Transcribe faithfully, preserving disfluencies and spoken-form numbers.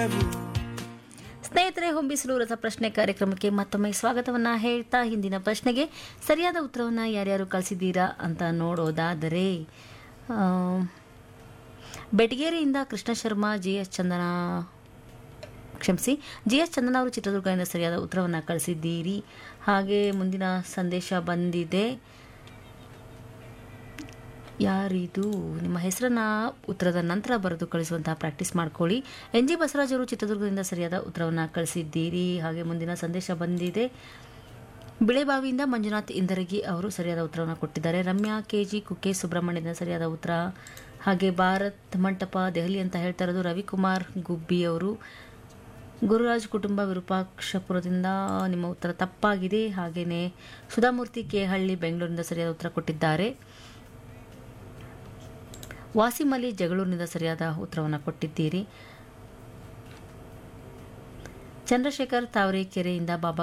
ಸ್ನೇಹಿತರೆ, ಹೊಂಬಿಸಲು ರಸಪ್ರಶ್ನೆ ಕಾರ್ಯಕ್ರಮಕ್ಕೆ ಮತ್ತೊಮ್ಮೆ ಸ್ವಾಗತವನ್ನ ಹೇಳ್ತಾ ಹಿಂದಿನ ಪ್ರಶ್ನೆಗೆ ಸರಿಯಾದ ಉತ್ತರವನ್ನು ಯಾರ್ಯಾರು ಕಳಿಸಿದ್ದೀರಾ ಅಂತ ನೋಡೋದಾದರೆ ಆ, ಬೆಟಗೇರಿಯಿಂದ ಕೃಷ್ಣ ಶರ್ಮಾ, ಜಿ ಎಸ್ ಚಂದನ ಕ್ಷಮಿಸಿ ಜಿ ಎಸ್ ಚಂದನ ಅವರು ಚಿತ್ರದುರ್ಗದಿಂದ ಸರಿಯಾದ ಉತ್ತರವನ್ನು ಕಳಿಸಿದ್ದೀರಿ. ಹಾಗೆ ಮುಂದಿನ ಸಂದೇಶ ಬಂದಿದೆ. ಯಾರಿದು? ನಿಮ್ಮ ಹೆಸರನ್ನ ಉತ್ತರದ ನಂತರ ಬರೆದು ಕಳಿಸುವಂತಹ ಪ್ರಾಕ್ಟೀಸ್ ಮಾಡ್ಕೊಳ್ಳಿ. ಎನ್ ಜಿ ಬಸವರಾಜ್ ಅವರು ಚಿತ್ರದುರ್ಗದಿಂದ ಸರಿಯಾದ ಉತ್ತರವನ್ನು ಕಳಿಸಿದ್ದೀರಿ. ಹಾಗೆ ಮುಂದಿನ ಸಂದೇಶ ಬಂದಿದೆ. ಬಿಳೆಬಾವಿಯಿಂದ ಮಂಜುನಾಥ್ ಇಂದರಗಿ ಅವರು ಸರಿಯಾದ ಉತ್ತರವನ್ನು ಕೊಟ್ಟಿದ್ದಾರೆ. ರಮ್ಯಾ ಕೆ ಜಿ ಕುಕ್ಕೆ ಸುಬ್ರಹ್ಮಣ್ಯದಿಂದ ಸರಿಯಾದ ಉತ್ತರ. ಹಾಗೆ ಭಾರತ್ ಮಂಟಪ ದೆಹಲಿ ಅಂತ ಹೇಳ್ತಾ ಇರೋದು ರವಿಕುಮಾರ್ ಗುಬ್ಬಿ ಅವರು. ಗುರುರಾಜ್ ಕುಟುಂಬ ವಿರೂಪಾಕ್ಷಪುರದಿಂದ ನಿಮ್ಮ ಉತ್ತರ ತಪ್ಪಾಗಿದೆ. ಹಾಗೆಯೇ ಸುಧಾಮೂರ್ತಿ ಕೆ ಹಳ್ಳಿ ಬೆಂಗಳೂರಿನಿಂದ ಸರಿಯಾದ ಉತ್ತರ ಕೊಟ್ಟಿದ್ದಾರೆ. ವಾಸಿಂ ಅಲಿ ಜಗಳೂರಿನಿಂದ ಸರಿಯಾದ ಉತ್ತರವನ್ನು ಕೊಟ್ಟಿದ್ದೀರಿ. ಚಂದ್ರಶೇಖರ್ ತಾವರೆಕೆರೆಯಿಂದ ಬಾಬಾ